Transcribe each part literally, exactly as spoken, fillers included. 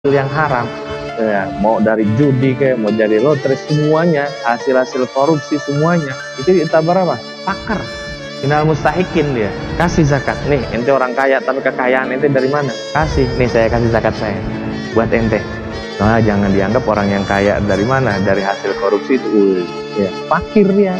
yang haram, ya, mau dari judi kayak mau jadi lotre, semuanya hasil-hasil korupsi semuanya itu ditabar apa? Pakar. Minal mustahikin dia kasih zakat. Nih ente orang kaya tapi kekayaan ente dari mana? Kasih. Nih saya kasih zakat saya buat ente. Nah, jangan dianggap orang yang kaya dari mana? Dari hasil korupsi itu. Uh, ya, fakir dia.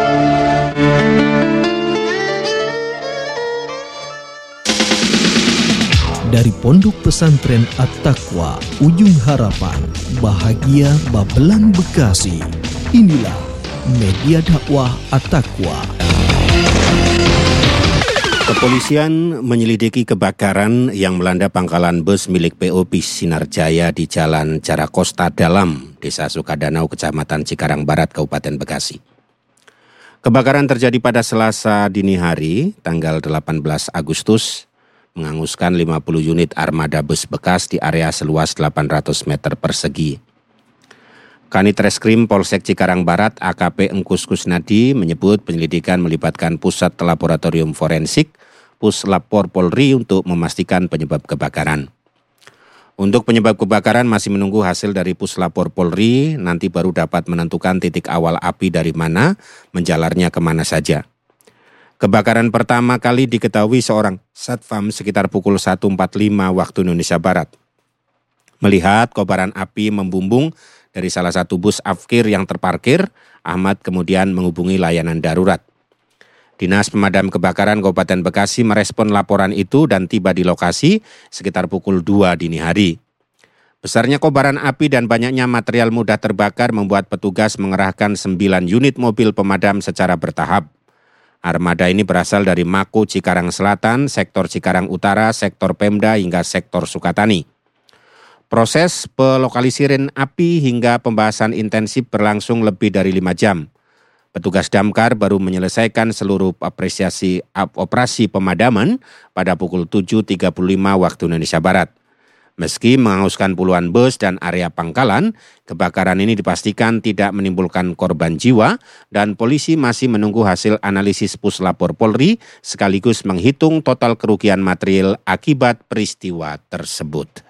Dari Pondok Pesantren At-Taqwa, Ujung Harapan, Bahagia Babelan Bekasi. Inilah media dakwah At-Taqwa. Kepolisian menyelidiki kebakaran yang melanda pangkalan bus milik P O P Sinarjaya di Jalan Jarakosta Dalam, Desa Sukadanau, Kecamatan Cikarang Barat, Kabupaten Bekasi. Kebakaran terjadi pada Selasa dini hari, tanggal delapan belas Agustus, menghanguskan lima puluh unit armada bus bekas di area seluas delapan ratus meter persegi. Kanit Reskrim Polsek Cikarang Barat A K P Engkus Kusnadi menyebut penyelidikan melibatkan Pusat Laboratorium Forensik, Puslapor Polri untuk memastikan penyebab kebakaran. Untuk penyebab kebakaran masih menunggu hasil dari Puslapor Polri, nanti baru dapat menentukan titik awal api dari mana, menjalarnya kemana saja. Kebakaran pertama kali diketahui seorang satpam sekitar pukul satu empat puluh lima waktu Indonesia Barat. Melihat kobaran api membumbung dari salah satu bus afkir yang terparkir, Ahmad kemudian menghubungi layanan darurat. Dinas Pemadam Kebakaran Kabupaten Bekasi merespon laporan itu dan tiba di lokasi sekitar pukul dua dini hari. Besarnya kobaran api dan banyaknya material mudah terbakar membuat petugas mengerahkan sembilan unit mobil pemadam secara bertahap. Armada ini berasal dari Mako Cikarang Selatan, sektor Cikarang Utara, sektor Pemda hingga sektor Sukatani. Proses pelokalisaran api hingga pembahasan intensif berlangsung lebih dari lima jam. Petugas damkar baru menyelesaikan seluruh apresiasi operasi pemadaman pada pukul tujuh tiga puluh lima waktu Indonesia Barat. Meski menghanguskan puluhan bus dan area pangkalan, kebakaran ini dipastikan tidak menimbulkan korban jiwa dan polisi masih menunggu hasil analisis Puslapor Polri sekaligus menghitung total kerugian material akibat peristiwa tersebut.